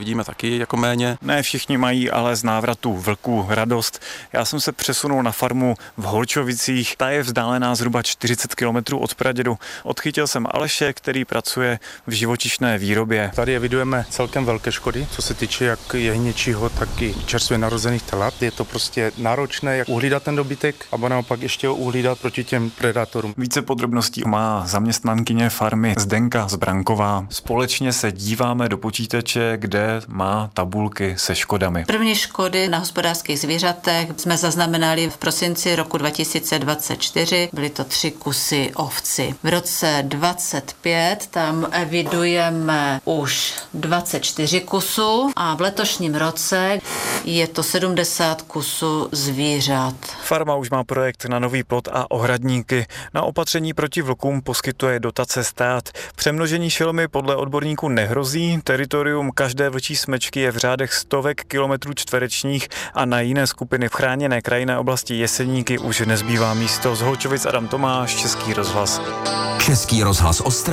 vidíme taky jako méně. Ne všichni mají ale z návratu vlků radost. Já jsem se přesunul na farmu v Holčovicích. Ta je vzdálená zhruba 40 km od Pradědu. Odchytil jsem Aleše, který pracuje v živočišné výrobě. Tady evidujeme celkem velké škody, co se týče jak jehněčího, tak i čerstvě narozených telat. Je to prostě náročné, jak uhlídat ten dobytek, a naopak ještě ho uhlídat proti těm predátorům. Více podrobností má zaměstnankyně farmy Zdenka Zbranková. Společně se díváme do počítače, kde má tabulky se škodami. První škody na hospodářských zvířatech jsme zaznamenali v prosinci roku 2024. Byly to 3 kusy ovci. V roce 2025 tam evidujeme už 24 kusů a v letošním roce je to 70 kusů zvířat. Farma už má projekt na nový plot a ohradníky. Na opatření proti vlkům poskytuje dotace stát. Přemnožení šelmy podle odborníků nehrozí. Teritorium každé vlčí smečky je v řádech stovek kilometrů čtverečních a na jiné skupiny v chráněné krajinné oblasti Jeseníky už nezbývá místo. Z Holčovic Adam Tomáš, Český rozhlas. Český rozhlas Ostrava.